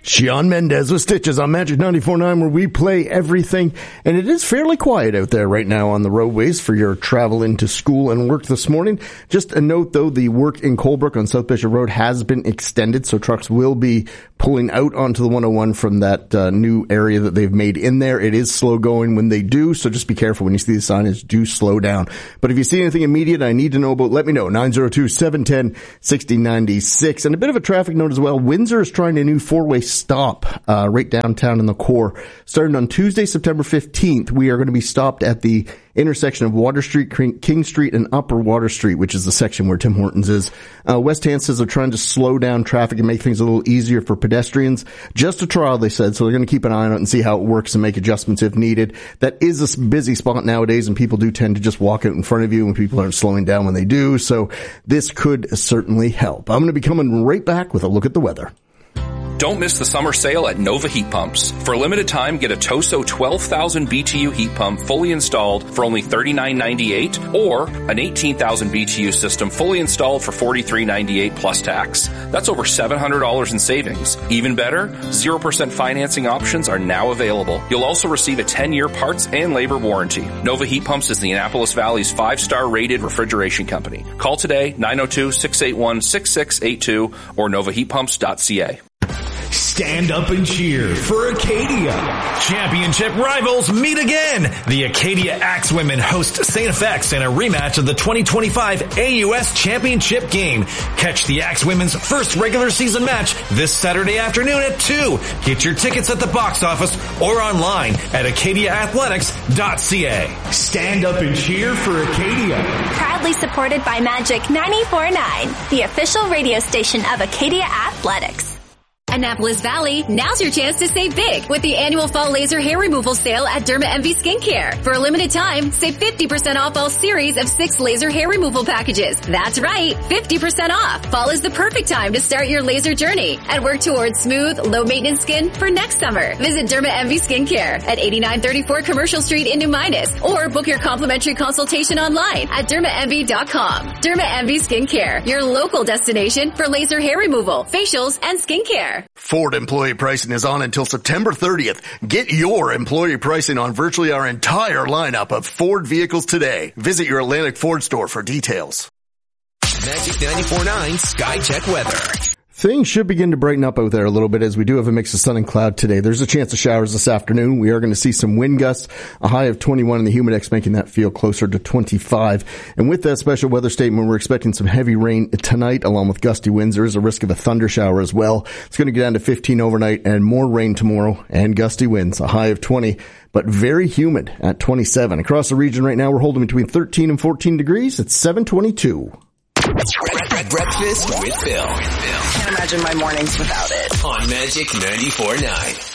Shawn Mendes with Stitches on Magic 94.9, where we play everything. And it is fairly quiet out there right now on the roadways for your travel into school and work this morning. Just a note, though, the work in Colebrook on South Bishop Road has been extended, so trucks will be pulling out onto the 101 from that new area that they've made in there. It is slow going when they do, so just be careful when you see the signage. Do slow down. But if you see anything immediate I need to know about, let me know. 902-710-6096. And a bit of a traffic note as well. Windsor is trying a new four-way stop right downtown in the core. Starting on Tuesday, September 15th, we are going to be stopped at the intersection of Water Street, King Street, and Upper Water Street, which is the section where Tim Hortons is. West Hansons are trying to slow down traffic and make things a little easier for pedestrians. Just a trial, they said, so they're going to keep an eye on it and see how it works and make adjustments if needed. That is a busy spot nowadays, and people do tend to just walk out in front of you when people aren't slowing down when they do, so this could certainly help. I'm going to be coming right back with a look at the weather. Don't miss the summer sale at Nova Heat Pumps. For a limited time, get a Toso 12,000 BTU heat pump fully installed for only $39.98 or an 18,000 BTU system fully installed for $43.98 plus tax. That's over $700 in savings. Even better, 0% financing options are now available. You'll also receive a 10-year parts and labor warranty. Nova Heat Pumps is the Annapolis Valley's 5-star rated refrigeration company. Call today, 902-681-6682 or novaheatpumps.ca. Stand up and cheer for Acadia. Championship rivals meet again. The Acadia Axewomen host St. FX in a rematch of the 2025 AUS Championship game. Catch the Axewomen's first regular season match this Saturday afternoon at 2. Get your tickets at the box office or online at acadiaathletics.ca. Stand up and cheer for Acadia. Proudly supported by Magic 94.9, the official radio station of Acadia Athletics. Annapolis Valley, now's your chance to save big with the annual fall laser hair removal sale at Derma Envy Skincare. For a limited time, save 50% off all series of 6 laser hair removal packages. That's right, 50% off. Fall is the perfect time to start your laser journey and work towards smooth, low-maintenance skin for next summer. Visit Derma Envy Skincare at 8934 Commercial Street in New Minas or book your complimentary consultation online at dermaenvy.com. Derma Envy Skincare, your local destination for laser hair removal, facials, and skincare. Ford employee pricing is on until September 30th. Get your employee pricing on virtually our entire lineup of Ford vehicles today. Visit your Atlantic Ford store for details. Magic 94.9 Sky Check Weather. Things should begin to brighten up out there a little bit as we do have a mix of sun and cloud today. There's a chance of showers this afternoon. We are going to see some wind gusts, a high of 21 in the Humidex, making that feel closer to 25. And with that special weather statement, we're expecting some heavy rain tonight along with gusty winds. There is a risk of a thunder shower as well. It's going to get down to 15 overnight and more rain tomorrow and gusty winds, a high of 20, but very humid at 27. Across the region right now, we're holding between 13 and 14 degrees. It's 7:22. Breakfast with Phil. Can't imagine my mornings without it. On Magic 94.9.